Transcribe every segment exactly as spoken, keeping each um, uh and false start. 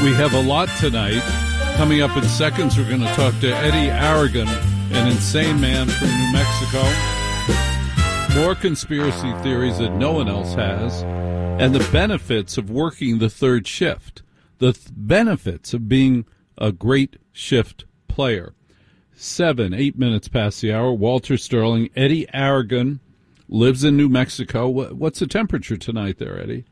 We have a lot tonight. Coming up in seconds, we're going to talk to Eddie Aragon, an insane man from New Mexico. More conspiracy theories that no one else has, and the benefits of working the third shift. The th- benefits of being a great shift player. Seven, eight minutes past the hour. Walter Sterling, Eddie Aragon, lives in New Mexico. What's the temperature tonight there, Eddie?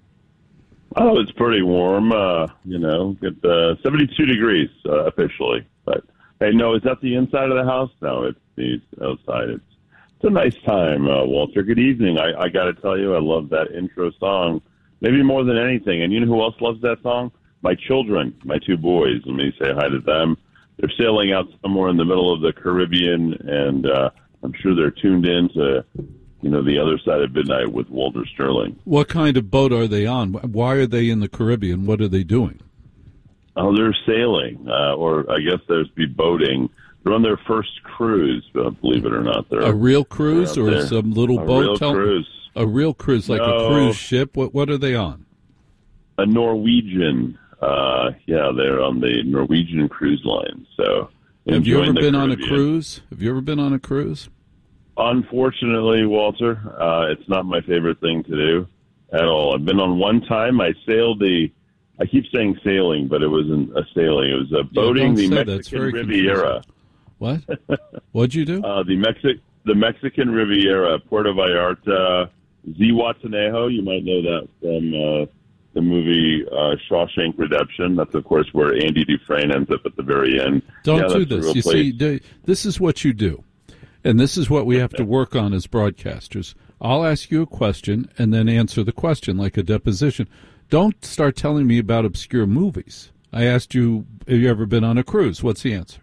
Oh, it's pretty warm. Uh, you know, get uh, seventy-two degrees uh, officially. But hey, no, is that the inside of the house? No, it's the outside. It's it's a nice time, uh, Walter. Good evening. I, I got to tell you, I love that intro song, maybe more than anything. And you know who else loves that song? My children, my two boys. Let me say hi to them. They're sailing out somewhere in the middle of the Caribbean, and uh, I'm sure they're tuned in to, you know, the other side of midnight with Walter Sterling. What kind of boat are they on? Why are they in the Caribbean? What are they doing? Oh, they're sailing, uh, or I guess there's be boating. They're on their first cruise, uh, believe it or not. They're a real cruise or there. some little a boat? Real Tell cruise. A real cruise, like no, a cruise ship? What What are they on? A Norwegian. Uh, yeah, they're on the Norwegian cruise line. So, have you ever been Caribbean. on a cruise? Have you ever been on a cruise? Unfortunately, Walter, uh, it's not my favorite thing to do at all. I've been on one time. I sailed the, I keep saying sailing, but it wasn't a sailing. It was a boating yeah, the Mexican Riviera. What? What'd you do? Uh, the Mexic, the Mexican Riviera, Puerto Vallarta, Zihuatanejo. You might know that from uh, the movie uh, Shawshank Redemption. That's, of course, where Andy Dufresne ends up at the very end. Don't yeah, do this. You place. see, do, this is what you do. And this is what we have to work on as broadcasters. I'll ask you a question and then answer the question like a deposition. Don't start telling me about obscure movies. I asked you, have you ever been on a cruise? What's the answer?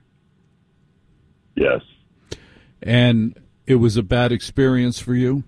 Yes. And it was a bad experience for you?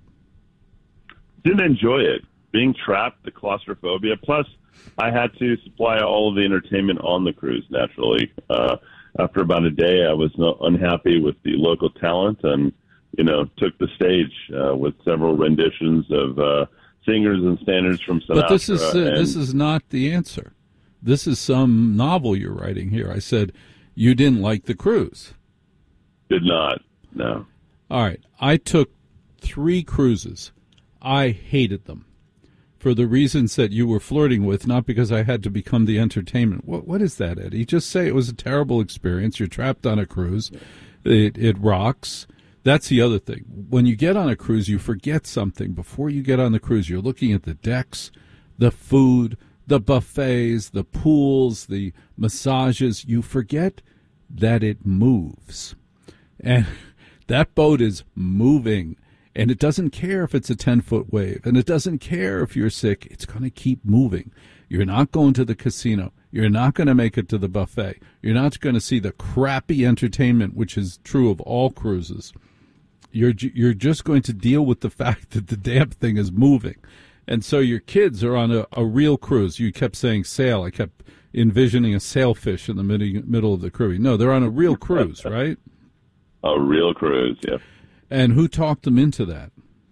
Didn't enjoy it. Being trapped, the claustrophobia. Plus, I had to supply all of the entertainment on the cruise, naturally. Uh, after about a day, I was no, unhappy with the local talent and, you know, took the stage uh, with several renditions of uh, singers and standards from Sinatra. But this is, uh, and, this is not the answer. This is some novel you're writing here. I said you didn't like the cruise. Did not, no. All right. I took three cruises. I hated them for the reasons that you were flirting with, not because I had to become the entertainment. What What is that, Eddie? Just say it was a terrible experience. You're trapped on a cruise. It, it rocks. That's the other thing. When you get on a cruise, you forget something. Before you get on the cruise, you're looking at the decks, the food, the buffets, the pools, the massages. You forget that it moves. And that boat is moving. And it doesn't care if it's a ten-foot wave. And it doesn't care if you're sick. It's going to keep moving. You're not going to the casino. You're not going to make it to the buffet. You're not going to see the crappy entertainment, which is true of all cruises. You're you're just going to deal with the fact that the damn thing is moving. And so your kids are on a, a real cruise. You kept saying sail. I kept envisioning a sailfish in the mid- middle of the Caribbean. No, they're on a real cruise, right? A real cruise, yeah. And who talked them into that?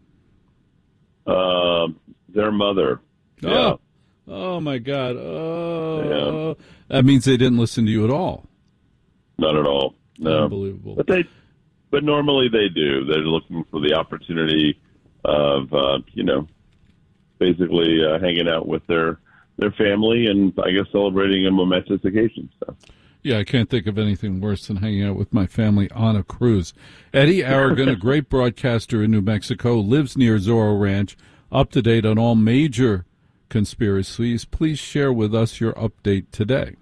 Uh, their mother. Oh, yeah. oh my God. Oh, yeah. That means they didn't listen to you at all. Not at all. No. Unbelievable. But they, but normally they do. They're looking for the opportunity of, uh, you know, basically uh, hanging out with their their family and I guess celebrating a momentous occasion. So. Yeah, I can't think of anything worse than hanging out with my family on a cruise. Eddie Aragon, a great broadcaster in New Mexico, lives near Zorro Ranch, up to date on all major conspiracies. Please share with us your update today.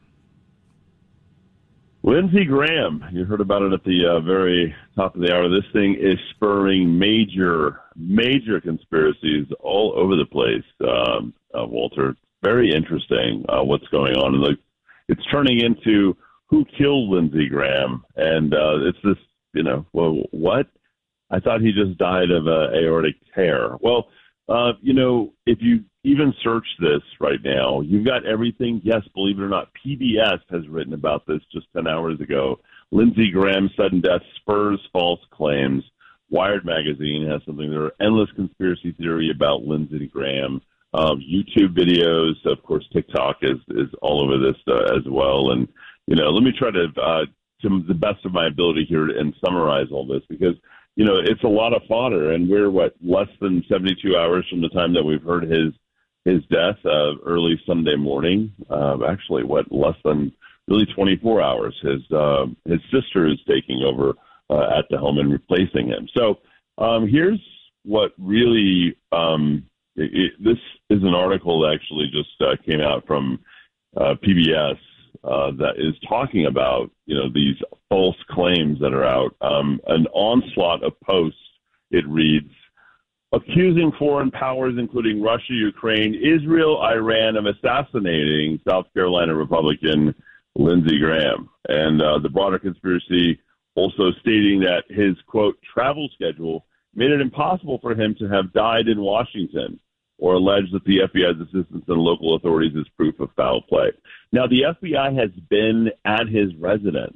Lindsey Graham, you heard about it at the uh, very top of the hour. This thing is spurring major, major conspiracies all over the place, um, uh, Walter. Very interesting uh, what's going on. And like, it's turning into who killed Lindsey Graham, and uh, it's this, you know, well, what? I thought he just died of a aortic tear. Well, uh, you know, if you even search this right now, you've got everything. Yes, believe it or not, P B S has written about this just ten hours ago. Lindsey Graham's sudden death spurs false claims. Wired magazine has something. There are endless conspiracy theory about Lindsey Graham. um, YouTube videos. Of course, TikTok is, is all over this uh, as well. And, you know, let me try to, uh, to the best of my ability here and summarize all this because, you know, it's a lot of fodder. And we're, what, less than seventy-two hours from the time that we've heard his his death uh, early Sunday morning. Uh, actually, what, less than really twenty-four hours. His, uh, his sister is taking over uh, at the helm and replacing him. So um, here's what really um, it, it, this is an article that actually just uh, came out from uh, P B S uh, that is talking about, you know, these false claims that are out. Um, an onslaught of posts, it reads, accusing foreign powers, including Russia, Ukraine, Israel, Iran, of assassinating South Carolina Republican Lindsey Graham. And uh, the broader conspiracy also stating that his, quote, travel schedule made it impossible for him to have died in Washington, or alleged that the F B I's assistance in local authorities is proof of foul play. Now, the F B I has been at his residence.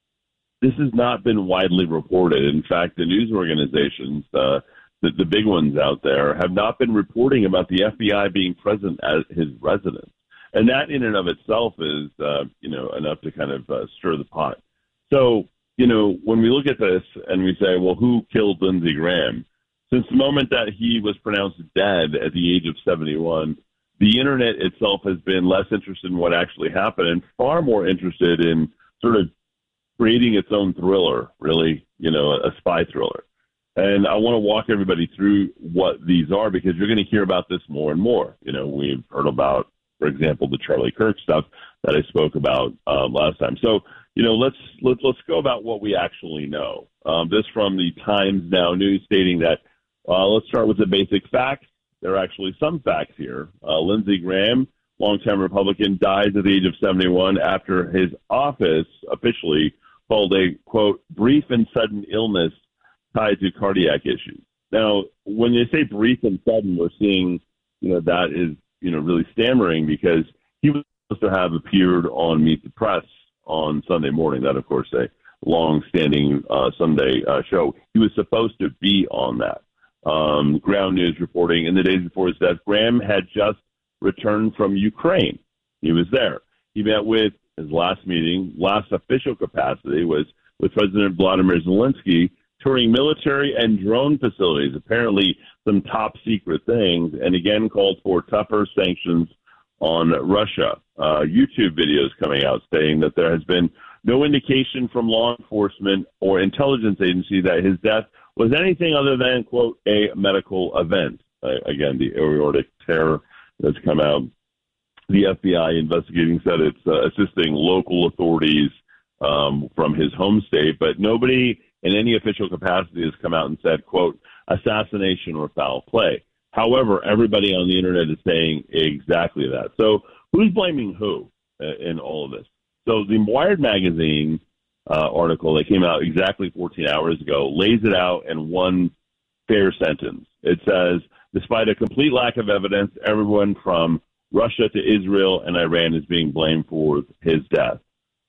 This has not been widely reported. In fact, the news organizations, uh, the, the big ones out there, have not been reporting about the F B I being present at his residence. And that in and of itself is, uh, you know, enough to kind of uh, stir the pot. So, you know, when we look at this and we say, well, who killed Lindsey Graham? Since the moment that he was pronounced dead at the age of seventy-one, the internet itself has been less interested in what actually happened and far more interested in sort of creating its own thriller, really, you know, a spy thriller. And I want to walk everybody through what these are because you're going to hear about this more and more. You know, we've heard about, for example, the Charlie Kirk stuff that I spoke about um, last time. So, you know, let's let's let's go about what we actually know. Um, this from the Times Now News stating that, uh, let's start with the basic facts. There are actually some facts here. Uh, Lindsey Graham, longtime Republican, dies at the age of seventy-one after his office officially called a, quote, brief and sudden illness tied to cardiac issues. Now, when they say brief and sudden, we're seeing, you know, that is, you know, really stammering because he was supposed to have appeared on Meet the Press on Sunday morning. That, of course, a long-standing uh, Sunday uh, show. He was supposed to be on that. Um, Ground News reporting in the days before his death, Graham had just returned from Ukraine. He was there. He met with his last meeting, last official capacity was with President Vladimir Zelensky, touring military and drone facilities, apparently some top secret things, and again called for tougher sanctions on Russia. Uh, YouTube videos coming out saying that there has been no indication from law enforcement or intelligence agency that his death was anything other than, quote, a medical event. Uh, again, the aortic tear that's come out. The F B I investigating said it's uh, assisting local authorities um, from his home state, but nobody in any official capacity has come out and said, quote, assassination or foul play. However, everybody on the internet is saying exactly that. So who's blaming who uh, in all of this? So the Wired magazine uh, article that came out exactly fourteen hours ago lays it out in one fair sentence. It says, despite a complete lack of evidence, everyone from Russia to Israel and Iran is being blamed for his death.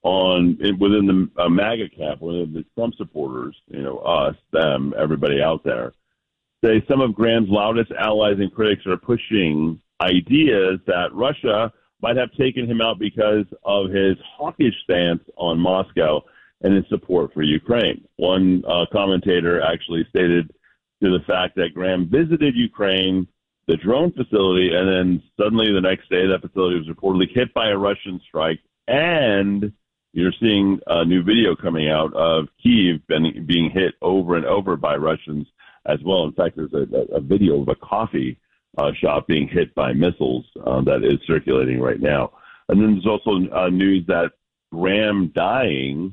On within the uh, MAGA camp, within the Trump supporters, you know, us, them, everybody out there, say some of Graham's loudest allies and critics are pushing ideas that Russia might have taken him out because of his hawkish stance on Moscow and his support for Ukraine. One uh, commentator actually stated to the fact that Graham visited Ukraine, the drone facility, and then suddenly the next day that facility was reportedly hit by a Russian strike, and you're seeing a new video coming out of Kyiv being, being hit over and over by Russians as well. In fact, there's a, a video of a coffee uh, shop being hit by missiles uh, that is circulating right now. And then there's also uh, news that Graham dying,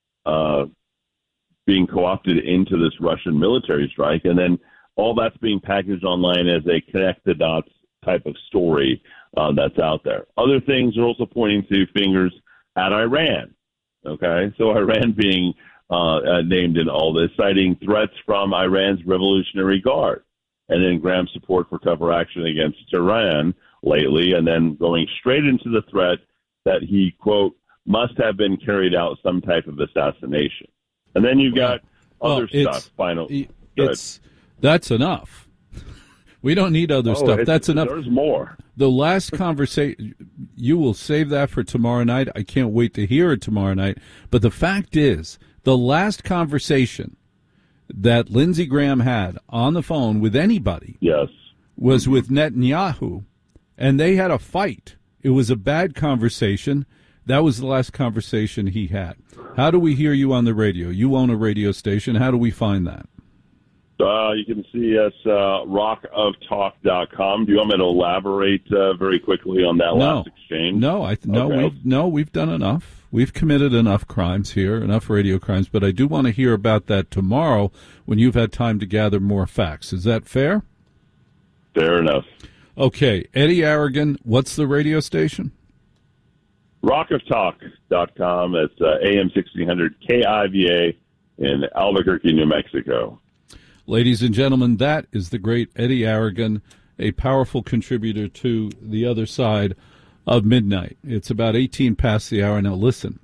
uh, being co-opted into this Russian military strike, and then all that's being packaged online as a connect-the-dots type of story uh, that's out there. Other things are also pointing to fingers at Iran, okay? So Iran being uh, uh, named in all this, citing threats from Iran's Revolutionary Guard, and then Graham's support for tougher action against Iran lately, and then going straight into the threat that he, quote, must have been carried out some type of assassination. And then you've got well, other well, stuff, final. It's, that's enough. We don't need other oh, stuff. That's enough. There's more. The last conversation, you will save that for tomorrow night. I can't wait to hear it tomorrow night. But the fact is, the last conversation that Lindsey Graham had on the phone with anybody yes. was with Netanyahu, and they had a fight. It was a bad conversation. That was the last conversation he had. How do we hear you on the radio? You own a radio station. How do we find that? Uh, you can see us, uh, rock of talk dot com. Do you want me to elaborate uh, very quickly on that no. last exchange? No, I th- no, okay. we've, no, we've done enough. We've committed enough crimes here, enough radio crimes, but I do want to hear about that tomorrow when you've had time to gather more facts. Is that fair? Fair enough. Okay, Eddie Aragon, what's the radio station? rock of talk dot com. It's uh, A M sixteen hundred K I V A in Albuquerque, New Mexico. Ladies and gentlemen, that is the great Eddie Aragon, a powerful contributor to the other side of midnight. It's about eighteen past the hour. Now, listen,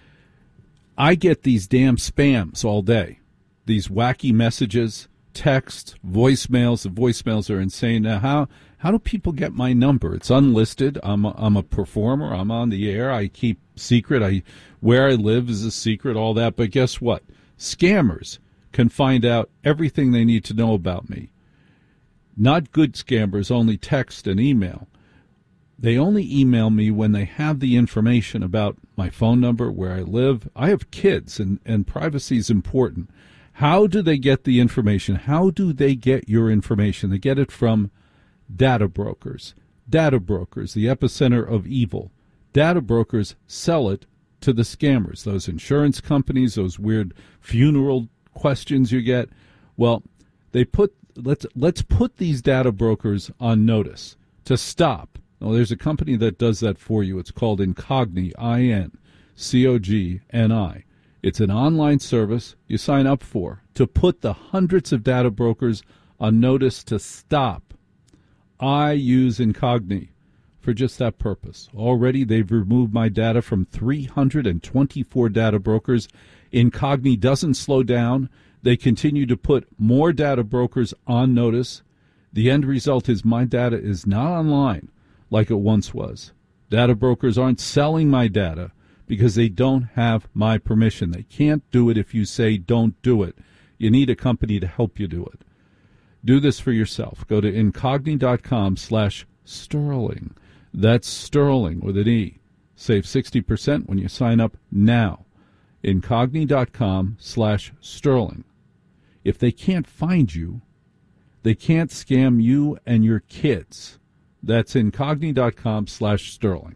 I get these damn spams all day, these wacky messages, texts, voicemails. The voicemails are insane. Now, how how do people get my number? It's unlisted. I'm a, I'm a performer. I'm on the air. I keep secret. I where I live is a secret, all that. But guess what? Scammers can find out everything they need to know about me. Not good scammers, only text and email. They only email me when they have the information about my phone number, where I live. I have kids, and, and privacy is important. How do they get the information? How do they get your information? They get it from data brokers. Data brokers, the epicenter of evil. Data brokers sell it to the scammers, those insurance companies, those weird funeral questions you get. Well, they put let's let's put these data brokers on notice to stop. Well, there's a company that does that for you. It's called Incogni, I N C O G N I. It's an online service you sign up for to put the hundreds of data brokers on notice to stop. I use Incogni for just that purpose. Already they've removed my data from three hundred twenty-four data brokers. Incogni doesn't slow down. They continue to put more data brokers on notice. The end result is my data is not online like it once was. Data brokers aren't selling my data because they don't have my permission. They can't do it if you say don't do it. You need a company to help you do it. Do this for yourself. Go to incogni.com slash Sterling. That's Sterling with an E. Save sixty percent when you sign up now. Incogni.com slash Sterling. If they can't find you, they can't scam you and your kids. That's incogni.com slash Sterling.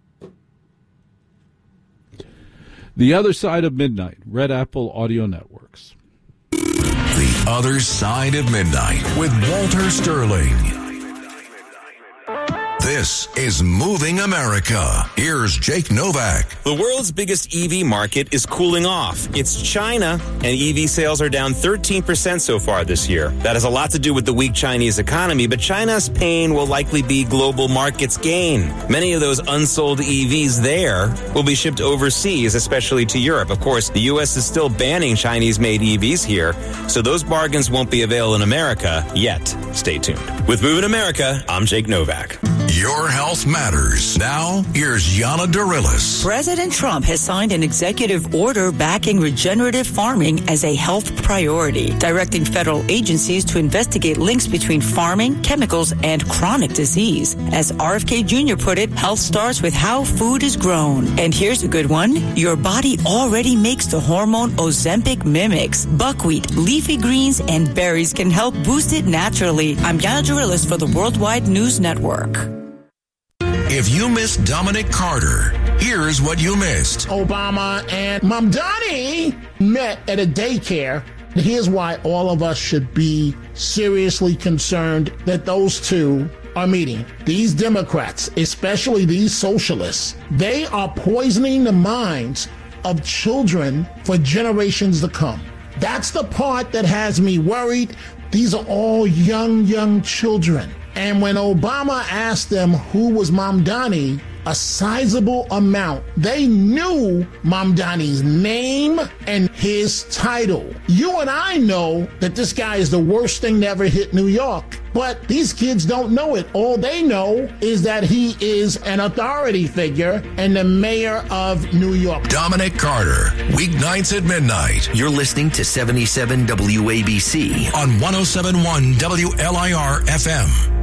The Other Side of Midnight, Red Apple Audio Networks. The Other Side of Midnight with Walter Sterling. This is Moving America. Here's Jake Novak. The world's biggest E V market is cooling off. It's China, and E V sales are down thirteen percent so far this year. That has a lot to do with the weak Chinese economy, but China's pain will likely be global markets' gain. Many of those unsold E Vs there will be shipped overseas, especially to Europe. Of course, the U S is still banning Chinese-made E Vs here, so those bargains won't be available in America yet. Stay tuned. With Moving America, I'm Jake Novak. Your health matters. Now, here's Yana Darilis. President Trump has signed an executive order backing regenerative farming as a health priority, directing federal agencies to investigate links between farming, chemicals, and chronic disease. As R F K Junior put it, health starts with how food is grown. And here's a good one. Your body already makes the hormone Ozempic mimics. Buckwheat, leafy greens, and berries can help boost it naturally. I'm Yana Darilis for the Worldwide News Network. If you missed Dominic Carter, here's what you missed. Obama and Mamdani met at a daycare. Here's why all of us should be seriously concerned that those two are meeting. These Democrats, especially these socialists, they are poisoning the minds of children for generations to come. That's the part that has me worried. These are all young, young children. And when Obama asked them who was Mamdani, a sizable amount, they knew Mamdani's name and his title. You and I know that this guy is the worst thing to ever hit New York. But these kids don't know it. All they know is that he is an authority figure and the mayor of New York. Dominic Carter, weeknights at midnight. You're listening to seventy-seven W A B C on one oh seven point one W L I R F M.